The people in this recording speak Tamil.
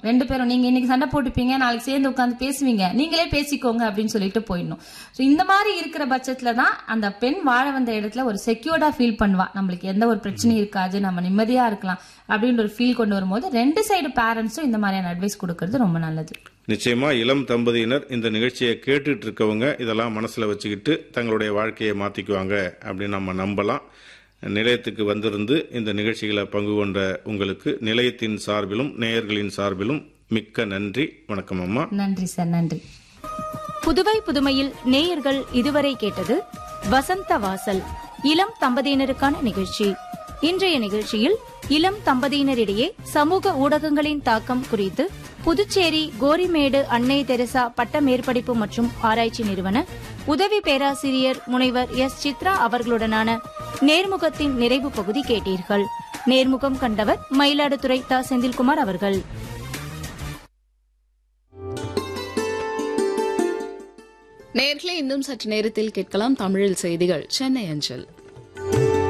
2 பேரும் நீங்க இன்னைக்கு சண்டை போட்டுப்பீங்க, நாளைக்கு சேர்ந்து உட்காந்து பேசுவீங்க, நீங்களே பேசிக்கோங்க அப்படின்னு சொல்லிட்டு போயிடணும். ஸோ இந்த மாதிரி இருக்கிற பட்சத்துல தான் அந்த பெண் வாழ வந்த இடத்துல ஒரு செக்யூர்டா ஃபீல் பண்ணுவா. நம்மளுக்கு எந்த ஒரு பிரச்சனையும் இருக்காது, நம்ம நிம்மதியா இருக்கலாம் அப்படின்ற ஒரு ஃபீல் கொண்டு வரும்போது 2 சைடு பேரண்ட்ஸும் இந்த மாதிரியான அட்வைஸ் கொடுக்கறது ரொம்ப நல்லது. நிச்சயமா இளம் தம்பதியினர் இந்த நிகழ்ச்சியை கேட்டுட்டு இருக்கவங்க இதெல்லாம் மனசுல வச்சுக்கிட்டு தங்களுடைய வாழ்க்கையை மாத்திக்குவாங்க அப்படின்னு நம்ம நம்பலாம். நிலையத்துக்கு வந்திருந்து இந்த நிகழ்ச்சிகளை பங்கு கொண்ட உங்களுக்கு நிலையத்தின் சார்பிலும் நேயர்களின் சார்பிலும் மிக்க நன்றி. வணக்கம் அம்மா. நன்றி சார். நன்றி. புதுவை புதுமையில் நேயர்கள் இதுவரை கேட்டது வசந்த வாசல் இளம் தம்பதியினருக்கான நிகழ்ச்சி. இன்றைய நிகழ்ச்சியில் இளம் தம்பதியினரிடையே சமூக ஊடகங்களின் தாக்கம் குறித்து புதுச்சேரி கோரிமேடு அன்னை தெரசா பட்ட மேற்படிப்பு மற்றும் ஆராய்ச்சி நிறுவன உதவி பேராசிரியர் முனைவர் எஸ். சித்ரா அவர்களுடனான நேர்முகத்தின் நிறைவு பகுதி கேட்டீர்கள். நேர்முகம் கண்டவர் மயிலாடுதுறை தா. செந்தில்குமார் அவர்கள். நேயர்களே, இன்னும் சற்று நேரத்தில் கேட்கலாம் தமிழில் செய்திகள் சென்னை அஞ்சல்.